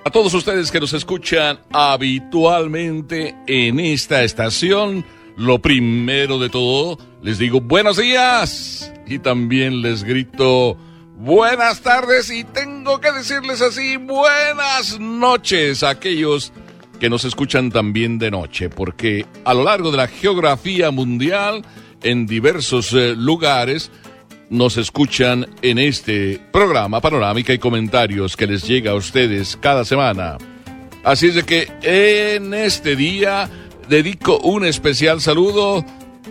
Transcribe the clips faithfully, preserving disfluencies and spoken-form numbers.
A todos ustedes que nos escuchan habitualmente en esta estación, lo primero de todo, les digo buenos días y también les grito buenas tardes y tengo que decirles así, buenas noches a aquellos que nos escuchan también de noche, porque a lo largo de la geografía mundial, en diversos eh, lugares, nos escuchan en este programa Panorámica y Comentarios que les llega a ustedes cada semana. Así es de que en este día dedico un especial saludo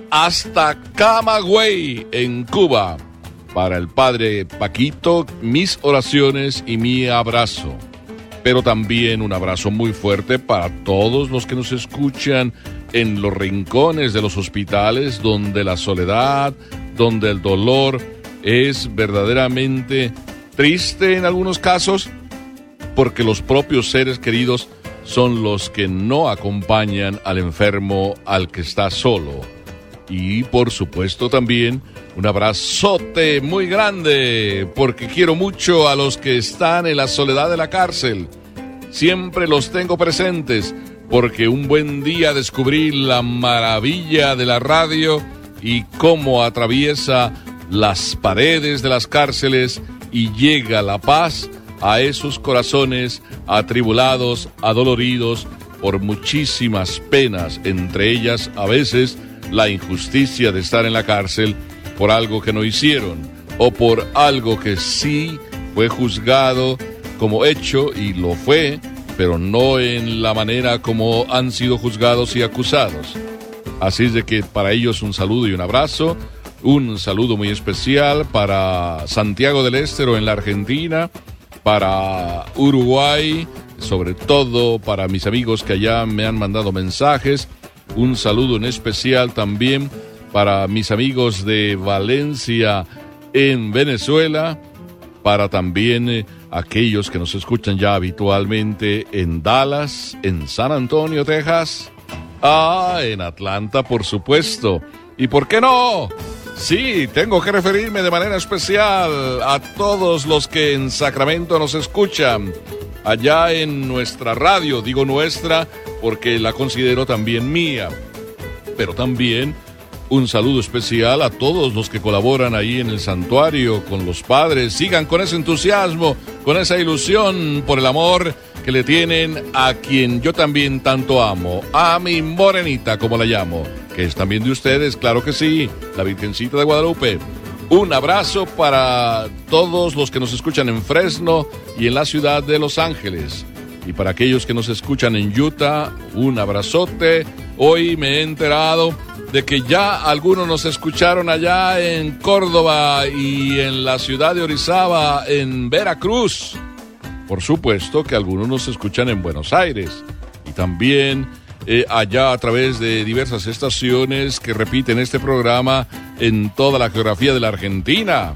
hasta Camagüey, en Cuba. Para el padre Paquito, mis oraciones y mi abrazo. Pero también un abrazo muy fuerte para todos los que nos escuchan en los rincones de los hospitales, donde la soledad, donde el dolor es verdaderamente triste en algunos casos, porque los propios seres queridos son los que no acompañan al enfermo, al que está solo. Y por supuesto también un abrazote muy grande, porque quiero mucho a los que están en la soledad de la cárcel. Siempre los tengo presentes, porque un buen día descubrí la maravilla de la radio y cómo atraviesa las paredes de las cárceles y llega la paz a esos corazones atribulados, adoloridos por muchísimas penas, entre ellas a veces la injusticia de estar en la cárcel por algo que no hicieron o por algo que sí fue juzgado como hecho y lo fue, pero no en la manera como han sido juzgados y acusados. Así es de que para ellos un saludo y un abrazo, un saludo muy especial para Santiago del Estero en la Argentina, para Uruguay, sobre todo para mis amigos que allá me han mandado mensajes, un saludo en especial también para mis amigos de Valencia en Venezuela, para también eh, aquellos que nos escuchan ya habitualmente en Dallas, en San Antonio, Texas, ah, en Atlanta, por supuesto. ¿Y por qué no? Sí, tengo que referirme de manera especial a todos los que en Sacramento nos escuchan, allá en nuestra radio, digo nuestra porque la considero también mía, pero también un saludo especial a todos los que colaboran ahí en el santuario con los padres. Sigan con ese entusiasmo, con esa ilusión por el amor que le tienen a quien yo también tanto amo, a mi morenita, como la llamo, que es también de ustedes, claro que sí, la Virgencita de Guadalupe. Un abrazo para todos los que nos escuchan en Fresno y en la ciudad de Los Ángeles. Y para aquellos que nos escuchan en Utah, un abrazote. Hoy me he enterado de que ya algunos nos escucharon allá en Córdoba y en la ciudad de Orizaba, en Veracruz. Por supuesto que algunos nos escuchan en Buenos Aires y también eh, allá a través de diversas estaciones que repiten este programa en toda la geografía de la Argentina.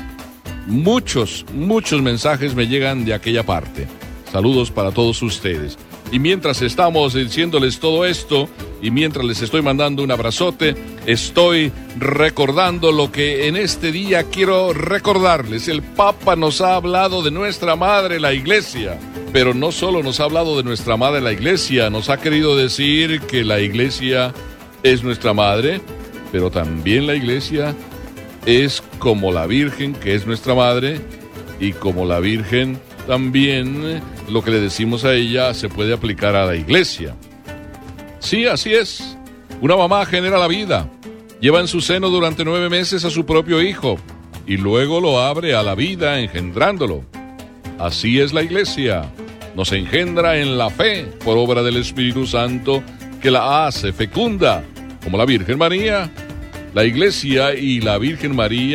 Muchos, muchos mensajes me llegan de aquella parte. Saludos para todos ustedes. Y mientras estamos diciéndoles todo esto, y mientras les estoy mandando un abrazote, estoy recordando lo que en este día quiero recordarles. El Papa nos ha hablado de nuestra madre, la Iglesia. Pero no solo nos ha hablado de nuestra madre, la Iglesia, nos ha querido decir que la Iglesia es nuestra madre, pero también la Iglesia es como la Virgen, que es nuestra madre, y como la Virgen también lo que le decimos a ella se puede aplicar a la Iglesia. Sí, así es. Una mamá genera la vida, lleva en su seno durante nueve meses a su propio hijo y luego lo abre a la vida engendrándolo. Así es la Iglesia. Nos engendra en la fe por obra del Espíritu Santo que la hace fecunda, como la Virgen María. La Iglesia y la Virgen María